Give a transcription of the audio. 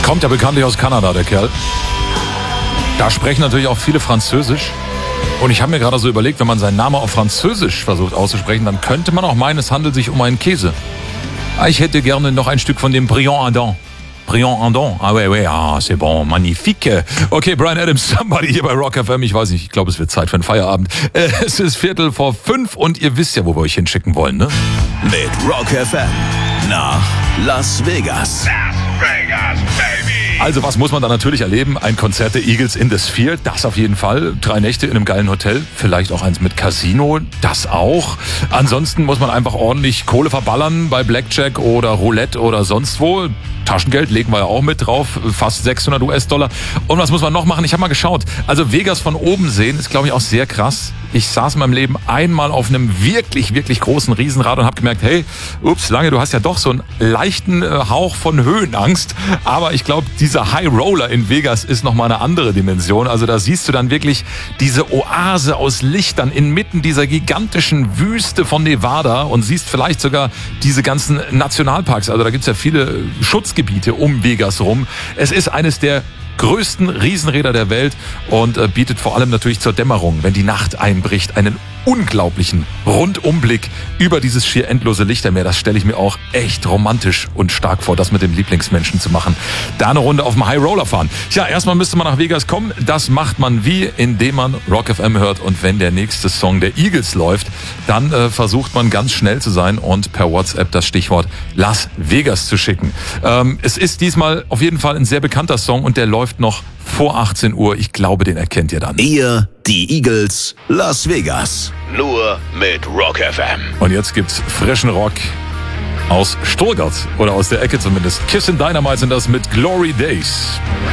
Kommt ja bekanntlich aus Kanada, der Kerl. Da sprechen natürlich auch viele Französisch. Und ich habe mir gerade so überlegt, wenn man seinen Namen auf Französisch versucht auszusprechen, dann könnte man auch meinen, es handelt sich um einen Käse. Ich hätte gerne noch ein Stück von dem Brillant Ardent. Brillant Ardent. Ah, c'est bon, magnifique. Okay, Bryan Adams, Somebody hier bei Rock FM. Ich weiß nicht, ich glaube, es wird Zeit für einen Feierabend. Es ist 4:45 und ihr wisst ja, wo wir euch hinschicken wollen, ne? Mit Rock FM nach Las Vegas. Las Vegas, baby! Also was muss man da natürlich erleben? Ein Konzert der Eagles in the Sphere, das auf jeden Fall. 3 Nächte in einem geilen Hotel, vielleicht auch eins mit Casino, das auch. Ansonsten muss man einfach ordentlich Kohle verballern bei Blackjack oder Roulette oder sonst wo. Taschengeld legen wir ja auch mit drauf, fast $600. Und was muss man noch machen? Ich habe mal geschaut. Also Vegas von oben sehen ist, glaube ich, auch sehr krass. Ich saß in meinem Leben einmal auf einem wirklich, wirklich großen Riesenrad und habe gemerkt, hey, Lange, du hast ja doch so einen leichten Hauch von Höhenangst. Aber ich glaube, dieser High Roller in Vegas ist nochmal eine andere Dimension. Also da siehst du dann wirklich diese Oase aus Lichtern inmitten dieser gigantischen Wüste von Nevada und siehst vielleicht sogar diese ganzen Nationalparks. Also da gibt's ja viele Schutzgebiete um Vegas rum. Es ist eines der größten Riesenräder der Welt und bietet vor allem natürlich zur Dämmerung, wenn die Nacht einbricht, einen unglaublichen Rundumblick über dieses schier endlose Lichtermeer. Das stelle ich mir auch echt romantisch und stark vor, das mit dem Lieblingsmenschen zu machen. Da eine Runde auf dem High Roller fahren. Tja, erstmal müsste man nach Vegas kommen. Das macht man wie? Indem man Rock FM hört und wenn der nächste Song der Eagles läuft, dann versucht man ganz schnell zu sein und per WhatsApp das Stichwort Las Vegas zu schicken. Es ist diesmal auf jeden Fall ein sehr bekannter Song und der läuft noch vor 18 Uhr. Ich glaube, den erkennt ihr dann. Ihr, die Eagles, Las Vegas. Nur mit Rock FM. Und jetzt gibt's frischen Rock aus Stuttgart oder aus der Ecke zumindest. Kiss and Dynamite sind das mit Glory Days.